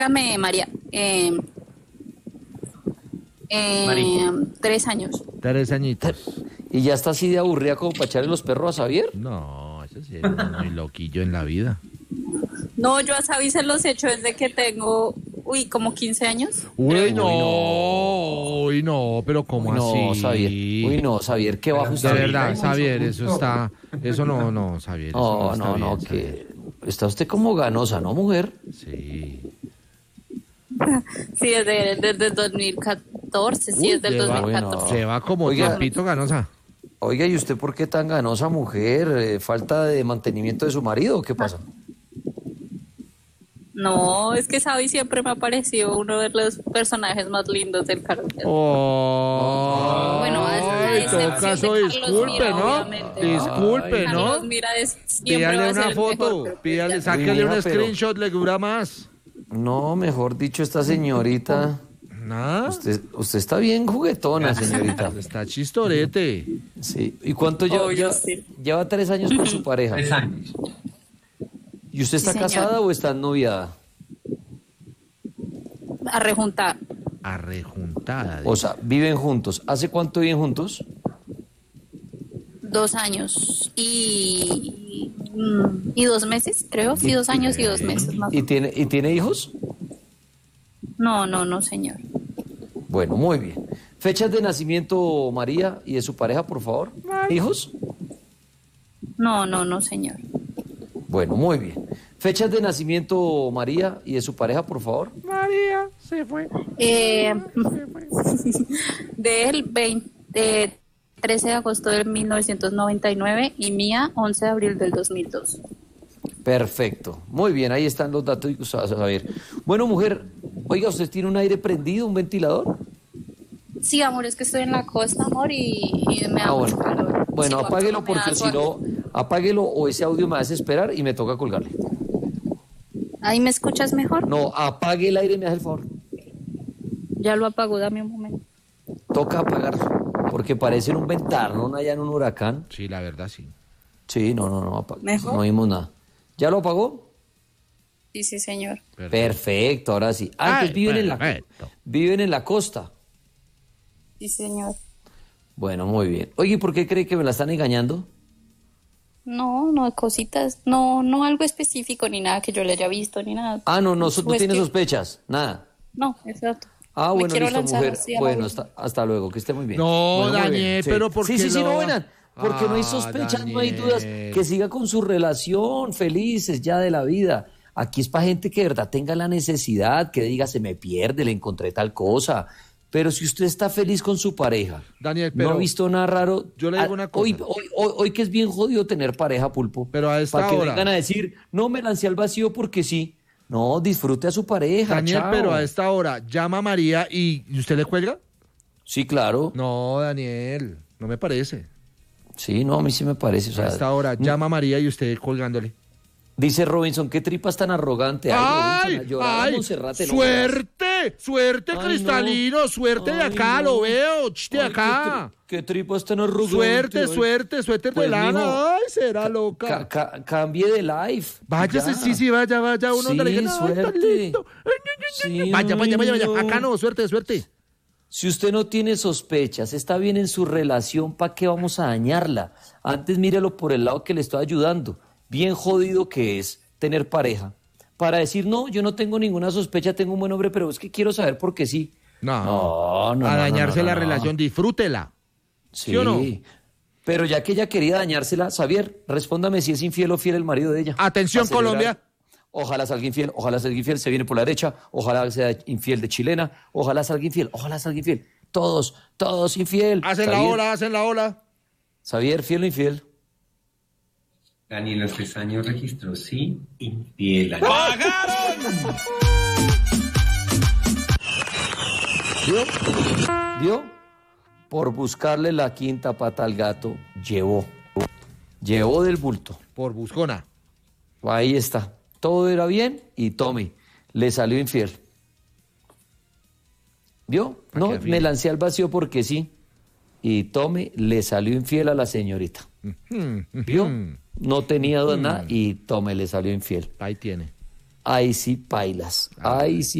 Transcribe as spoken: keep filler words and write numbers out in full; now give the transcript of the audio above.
Dígame, María. Eh, eh, tres años. Tres añitos. ¿Y ya está así de aburrida como para echarle los perros a Xavier? No, eso sí es muy loquillo en la vida. No, yo a Xavi se los he hecho desde que tengo, uy, como quince años. Uy, no, uy, no, pero ¿cómo Uy, no, así? Xavier. Uy, no, Xavier, ¿qué bajo De usted? verdad, Xavier, eso está, eso no, no, Xavier. Eso No, no, está no, no, bien, que está usted como ganosa, ¿no, mujer? Sí. Sí, desde, desde dos mil catorce, sí, Uy, es del lleva- dos mil catorce. bueno. Se va como Oiga. tiempito ganosa. Oiga, ¿y usted por qué tan ganosa, mujer? Eh, ¿Falta de mantenimiento de su marido o qué pasa? No, es que Xavi siempre me ha parecido uno de los personajes más lindos del cartel. Oh, Bueno, a- a en todo excepción caso, de Carlos disculpe, Mira, ¿no? obviamente, ¿no? Disculpe, ¿no? Carlos Mira es, siempre Pídale va a ser una el foto, mejor, pero pídale, ya- sáquele Uy, un mija, pero- screenshot, le dura más. No, mejor dicho, esta señorita... ¿Nada? Usted, usted está bien juguetona, señorita. Está chistorete. Sí. ¿Y cuánto lleva? Obvio, Lleva, sí. lleva tres años con su pareja. Tres años. ¿Y usted está Sí, señor. casada o está noviada? A rejuntar. Arrejuntada. O sea, viven juntos. ¿Hace cuánto viven juntos? Dos años y, mm, y dos meses, creo. Sí, dos años y dos meses más. ¿Y tiene, y tiene hijos? No, no, no, señor. Bueno, muy bien. Fechas de nacimiento, María, y de su pareja, por favor. ¿Hijos? No, no, no, señor. Bueno, muy bien. Fechas de nacimiento, María, y de su pareja, por favor. María se fue. Eh, del veinte, trece de agosto de mil novecientos noventa y nueve y mía, once de abril del dos mil dos. Perfecto. Muy bien, ahí están los datos que usted va a saber. Bueno, mujer, oiga, ¿usted tiene un aire prendido, un ventilador? Sí, amor, es que estoy en la costa, amor, y, y me da Ah, mucho bueno. calor. Bueno, Sí, apáguelo me da porque si suave. no, apáguelo o ese audio me hace esperar y me toca colgarle. ¿Ahí me escuchas mejor? No, apague el aire y me hace el favor. Ya lo apago, dame un momento. Toca apagarlo porque parece un ventarrón allá en un huracán. Sí, la verdad, sí. Sí, no, no, no, apaga. ¿Mejor? No oímos nada. ¿Ya lo apagó? Sí, sí, señor. Perfecto, ahora sí. Antes Ay, viven en la perfecto. viven en la costa. Sí, señor. Bueno, muy bien. Oye, ¿por qué cree que me la están engañando? No, no, cositas, no, no algo específico, ni nada que yo le haya visto, ni nada. Ah, no, no, so- no Pues tiene que- sospechas, nada. No, exacto. Ah, Me bueno, quiero listo, lanzar mujer. así a la Bueno, vida. hasta, hasta luego, que esté muy bien. No, Bueno, muy Daniel, bien, sí. pero ¿por Sí, qué sí, sí, lo- no, verán. Porque no hay Ah, sospechas, no hay Daniel. dudas. Que siga con su relación, felices ya de la vida. Aquí es para gente que de verdad tenga la necesidad, que diga, se me pierde, le encontré tal cosa. Pero si usted está feliz con su pareja, Daniel, no pero ha visto nada raro. yo le digo Ah, una cosa. Hoy, hoy, hoy, hoy que es bien jodido tener pareja, Pulpo. Pero a esta para que hora- vengan a decir, no me lancé al vacío porque sí. No, disfrute a su pareja. Daniel, chao. pero a esta hora llama a María y ¿y usted le cuelga? Sí, claro. No, Daniel, no me parece. Sí, no, a mí sí me parece. O sea, A esta hora llama a María y usted colgándole. dice Robinson, qué tripas tan arrogante. Ay, ¡Ay! Robinson, a llorar a ¡Ay! Monserrate, no ¡Suerte! ¡Suerte, Ay, Cristalino! no. ¡Suerte de Ay, acá! no. ¡Lo veo! ch, ¡De Ay, acá! Qué, tri- qué tripas tan arrogantes. ¡Suerte, ay. suerte, suerte Pues, de lana! mijo, ¡Ay, será Ca- loca! ca- cambie de live. Váyase, ya. sí, sí, vaya, vaya. Uno Sí, donde le digan, ¡ay, tan suerte. lindo! Ay, ay, ay, ay. Sí, Vaya, vaya, vaya, ay, vaya. Acá no. no, suerte, suerte. Si usted no tiene sospechas, está bien en su relación, ¿para qué vamos a dañarla? Antes mírelo por el lado que le estoy ayudando. Bien jodido que es tener pareja. Para decir, no, yo no tengo ninguna sospecha, tengo un buen hombre, pero es que quiero saber por qué sí. No, No, no, a no, dañarse no, no, la no. relación, disfrútela. Sí, ¿Sí o no? pero ya que ella quería dañársela, Xavier, respóndame si es infiel o fiel el marido de ella. Atención, Pa' celebrar. Colombia. Ojalá salga infiel, ojalá salga infiel, se viene por la derecha, ojalá sea infiel de chilena, ojalá salga infiel, ojalá salga infiel. Todos, todos infiel. Hacen la Xavier, ola, hacen la ola. Xavier, fiel o infiel. Dani, en los tres años registró sí, infiel. ¿Vio? ¿Vio? Por buscarle la quinta pata al gato, llevó. Llevó del bulto. Por buscona. Ahí está. Todo era bien y tome, le salió infiel. ¿Vio? ¿Pa' No, qué me lancé al vacío porque sí. Y tome, le salió infiel a la señorita. ¿Vio? No tenía duda nada y tome, le salió infiel. Ahí tiene. Ahí sí pailas. Ahí sí